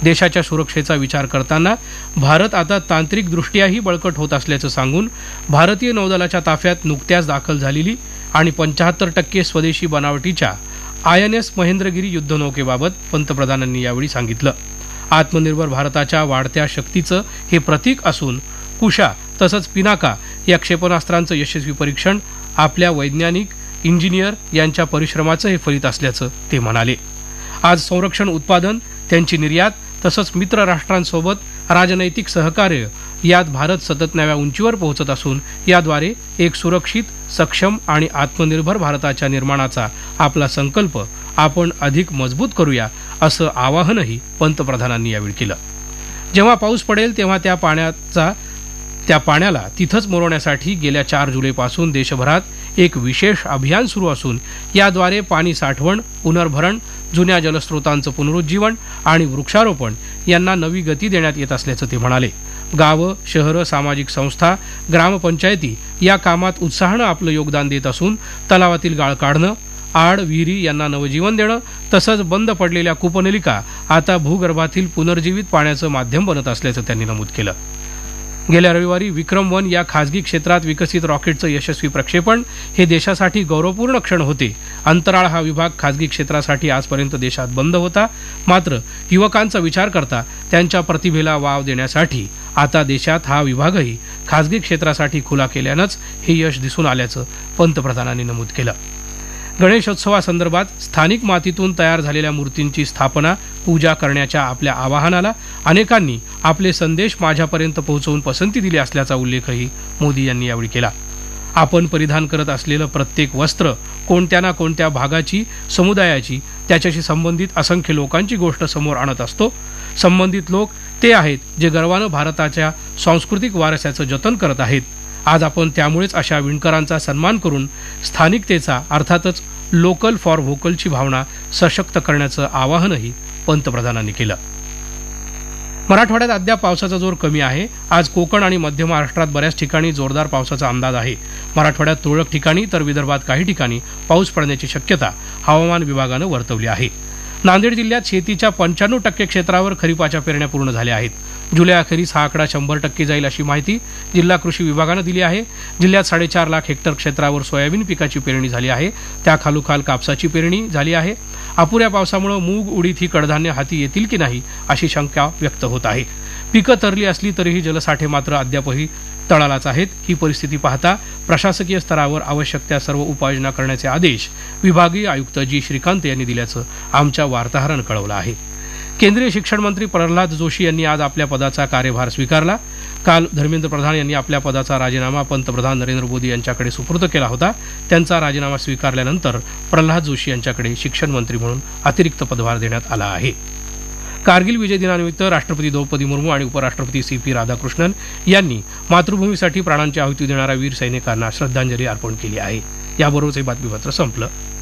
देशाच्या सुरक्षेचा विचार करताना भारत आता तांत्रिकदृष्ट्याही बळकट होत असल्याचं सांगून भारतीय नौदलाच्या ताफ्यात नुकत्याच दाखल झालेली आणि 75% स्वदेशी बनावटीच्या INS महेंद्रगिरी युद्धनौकेबाबत पंतप्रधानांनी यावेळी सांगितलं. आत्मनिर्भर भारताच्या वाढत्या शक्तीचं हे प्रतीक असून कुशा तसंच पिनाका या क्षेपणास्त्रांचं यशस्वी परीक्षण आपल्या वैज्ञानिक इंजिनियर यांच्या परिश्रमाचं हे फलित असल्याचं ते म्हणाले. आज संरक्षण उत्पादन, त्यांची निर्यात तसंच मित्र राष्ट्रांसोबत राजनैतिक सहकार्य यात भारत सतत नव्या उंचीवर पोहोचत असून याद्वारे एक सुरक्षित, सक्षम आणि आत्मनिर्भर भारताच्या निर्माणाचा आपला संकल्प आपण अधिक मजबूत करूया असं आवाहनही पंतप्रधानांनी यावेळी केलं. जेव्हा पाऊस पडेल तेव्हा त्या पाण्याला तिथंच मुरवण्यासाठी गेल्या 4 जुलैपासून देशभरात एक विशेष अभियान सुरू असून याद्वारे पाणी साठवण, पुनर्भरण, जुन्या जलस्रोतांचं पुनरुज्जीवन आणि वृक्षारोपण यांना नवी गती देण्यात येत असल्याचं ते म्हणाले. गावं, शहरं, सामाजिक संस्था, ग्रामपंचायती या कामात उत्साहानं आपलं योगदान देत असून तलावातील गाळ काढणं, आड, विहिरी यांना नवजीवन देणं तसंच बंद पडलेल्या कूपनलिका आता भूगर्भातील पुनर्जीवित पाण्याचं माध्यम बनत असल्याचं त्यांनी नमूद केलं. गेल्या रविवारी विक्रम-1 या खासगी क्षेत्रात विकसित रॉकेटचं यशस्वी प्रक्षेपण हे देशासाठी गौरवपूर्ण क्षण होते. अंतराळ हा विभाग खासगी क्षेत्रासाठी आजपर्यंत देशात बंद होता. मात्र युवकांचा विचार करता त्यांच्या प्रतिभेला वाव देण्यासाठी आता देशात हा विभागही खासगी क्षेत्रासाठी खुला केल्यानंच हे यश दिसून आल्याचं पंतप्रधानांनी नमूद केलं. गणेशोत्सवासंदर्भात स्थानिक मातीतून तयार झालेल्या मूर्तींची स्थापना, पूजा करण्याच्या आपल्या आवाहनाला अनेकांनी आपले संदेश माझ्यापर्यंत पोहोचवून पसंती दिली असल्याचा उल्लेखही मोदी यांनी यावेळी केला. आपण परिधान करत असलेलं प्रत्येक वस्त्र कोणत्या ना कोणत्या भागाची, समुदायाची, त्याच्याशी संबंधित असंख्य लोकांची गोष्ट समोर आणत असतो. संबंधित लोक ते आहेत जे गर्वानं भारताच्या सांस्कृतिक वारशाचं जतन करत आहेत. आज आपण त्यामुळेच अशा विणकरांचा सन्मान करून स्थानिकतेचा अर्थातच लोकल फॉर व्होकलची भावना सशक्त करण्याचं आवाहनही पंतप्रधानांनी केलं. मराठवाड्यात अद्याप पावसाचा जोर कमी आहे. आज कोकण आणि मध्य महाराष्ट्रात बऱ्याच ठिकाणी जोरदार पावसाचा अंदाज आहे. मराठवाड्यात तुरळक ठिकाणी तर विदर्भात काही ठिकाणी पाऊस पडण्याची शक्यता हवामान विभागानं वर्तवली आहे. नांदेड जिल्ह्यात शेतीच्या 95% क्षेत्रावर खरीपाच्या पेरण्या पूर्ण झाल्या आहेत. जुलै अखेरीस हा आकडा 100% जाईल अशी माहिती जिल्हा कृषी विभागानं दिली आहे. जिल्ह्यात 4.5 लाख हेक्टर क्षेत्रावर सोयाबीन पिकाची पेरणी झाली आहे. त्याखालोखाल कापसाची पेरणी झाली आहे. अपुऱ्या पावसामुळे मूग, उडीद ही कडधान्य हाती येतील की नाही अशी शंका व्यक्त होत आहे. पिकं तरली असली तरीही जलसाठे मात्र अद्यापही तळालाच आहेत. ही परिस्थिती पाहता प्रशासकीय स्तरावर आवश्यक त्या सर्व उपाययोजना करण्याचे आदेश विभागीय आयुक्त जी श्रीकांत यांनी दिल्याचं आमच्या वार्ताहरानं कळवलं आहे. केंद्रीय शिक्षण मंत्री प्रल्हाद जोशी यांनी आज आपल्या पदाचा कार्यभार स्वीकारला. काल धर्मेंद्र प्रधान यांनी आपल्या पदाचा राजीनामा पंतप्रधान नरेंद्र मोदी यांच्याकडे सुपूर्द केला होता. त्यांचा राजीनामा स्वीकारल्यानंतर प्रल्हाद जोशी यांच्याकडे शिक्षण मंत्री म्हणून अतिरिक्त पदभार देण्यात आला आहे. कारगिल विजय दिनानिमित्त राष्ट्रपती द्रौपदी मुर्मू आणि उपराष्ट्रपती CP राधाकृष्णन यांनी मातृभूमीसाठी प्राणांची आहुती देणाऱ्या वीर सैनिकांना श्रद्धांजली अर्पण केली आहे. याबरोबरच हे बातमीपत्र संपलं.